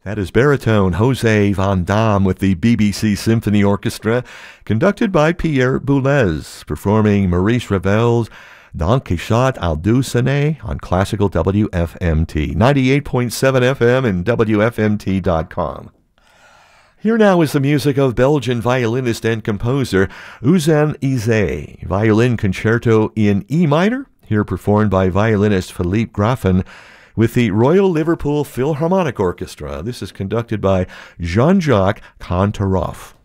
That is baritone Jose Van Damme with the BBC Symphony Orchestra, conducted by Pierre Boulez, performing Maurice Ravel's Don Quixote al Dulcinea on classical WFMT, 98.7 FM and WFMT.com. Here now is the music of Belgian violinist and composer Ousseyn Eze, Violin Concerto in E minor, here performed by violinist Philippe Graffen, with the Royal Liverpool Philharmonic Orchestra. This is conducted by Jean-Jacques Canteroff.